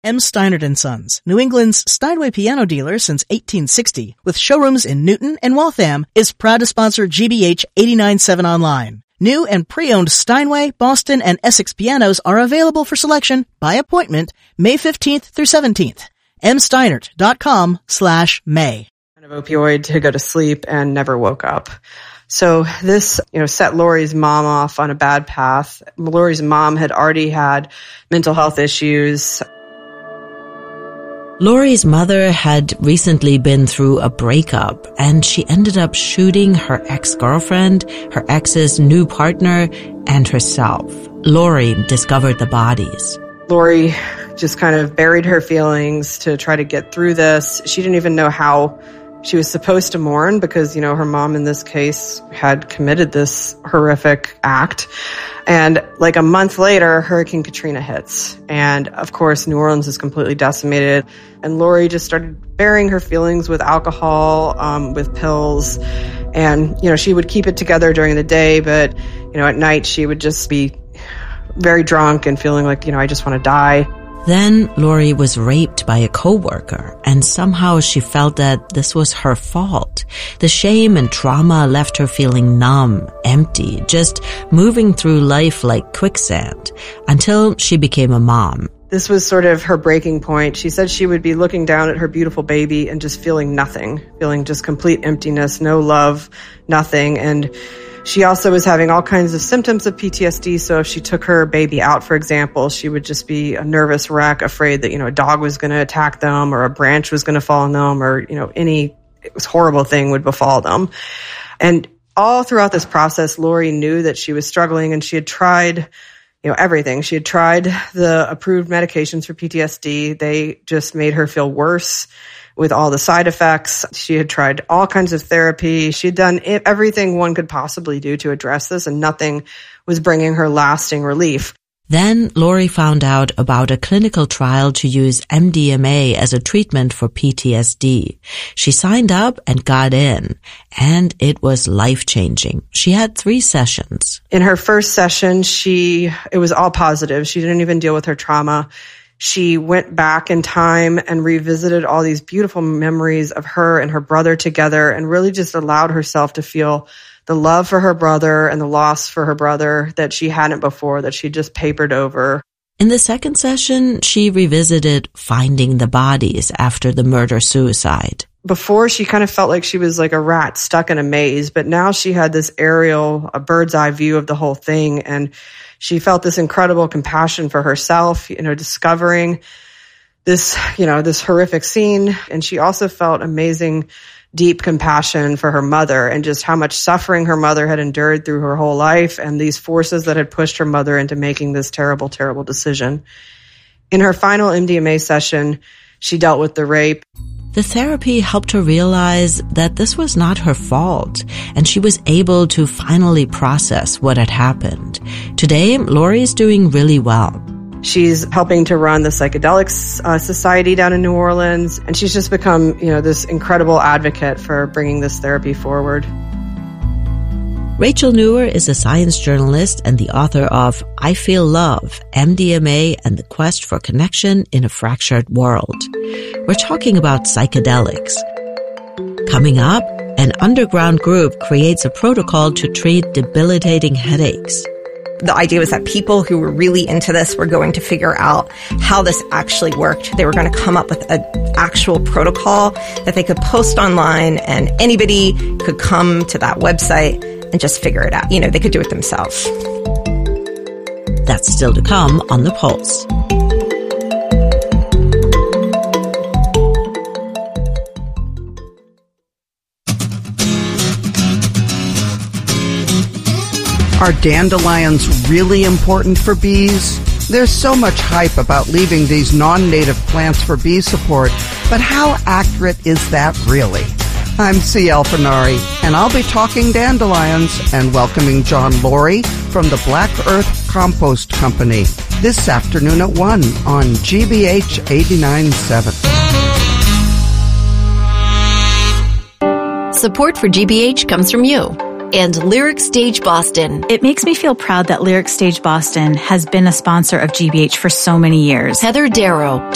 M. Steinert & Sons, New England's Steinway piano dealer since 1860, with showrooms in Newton and Waltham, is proud to sponsor GBH 89.7 Online. New and pre-owned Steinway, Boston, and Essex pianos are available for selection by appointment May 15th through 17th. msteinert.com/May. Of opioid to go to sleep and never woke up. So this, set Lori's mom off on a bad path. Lori's mom had already had mental health issues. Lori's mother had recently been through a breakup, and she ended up shooting her ex-girlfriend, her ex's new partner, and herself. Lori discovered the bodies. Lori just kind of buried her feelings to try to get through this. She didn't even know how she was supposed to mourn because, her mom in this case had committed this horrific act. And like a month later, Hurricane Katrina hits. And of course, New Orleans is completely decimated. And Lori just started burying her feelings with alcohol, with pills. And, she would keep it together during the day, but, at night she would just be very drunk and feeling like, I just want to die. Then Lori was raped by a coworker, and somehow she felt that this was her fault. The shame and trauma left her feeling numb, empty, just moving through life like quicksand, until she became a mom. This was sort of her breaking point. She said she would be looking down at her beautiful baby and just feeling nothing, feeling just complete emptiness, no love, nothing. And she also was having all kinds of symptoms of PTSD, so if she took her baby out, for example, she would just be a nervous wreck, afraid that, a dog was going to attack them or a branch was going to fall on them or, any horrible thing would befall them. And all throughout this process, Lori knew that she was struggling and she had tried, everything. She had tried the approved medications for PTSD. They just made her feel worse with all the side effects. She had tried all kinds of therapy. She had done everything one could possibly do to address this, and nothing was bringing her lasting relief. Then Lori found out about a clinical trial to use MDMA as a treatment for PTSD. She signed up and got in, and it was life-changing. She had 3 sessions. In her first session, it was all positive. She didn't even deal with her trauma. She went back in time and revisited all these beautiful memories of her and her brother together and really just allowed herself to feel the love for her brother and the loss for her brother that she hadn't before, that she just papered over. In the second session, she revisited finding the bodies after the murder-suicide. Before, she kind of felt like she was like a rat stuck in a maze, but now she had this aerial, a bird's eye view of the whole thing, and she felt this incredible compassion for herself, discovering this, this horrific scene. And she also felt amazing, deep compassion for her mother and just how much suffering her mother had endured through her whole life and these forces that had pushed her mother into making this terrible, terrible decision. In her final MDMA session, she dealt with the rape. The therapy helped her realize that this was not her fault, and she was able to finally process what had happened. Today, Lori is doing really well. She's helping to run the Psychedelics Society down in New Orleans, and she's just become, this incredible advocate for bringing this therapy forward. Rachel Newer is a science journalist and the author of I Feel Love, MDMA and the Quest for Connection in a Fractured World. We're talking about psychedelics. Coming up, an underground group creates a protocol to treat debilitating headaches. The idea was that people who were really into this were going to figure out how this actually worked. They were going to come up with an actual protocol that they could post online, and anybody could come to that website and just figure it out. They could do it themselves. That's still to come on The Pulse. Are dandelions really important for bees? There's so much hype about leaving these non-native plants for bee support, but how accurate is that really? I'm C.L. Fenari, and I'll be talking dandelions and welcoming John Laurie from the Black Earth Compost Company this afternoon at 1 on GBH 89.7. Support for GBH comes from you and Lyric Stage Boston. It makes me feel proud that Lyric Stage Boston has been a sponsor of GBH for so many years. Heather Darrow,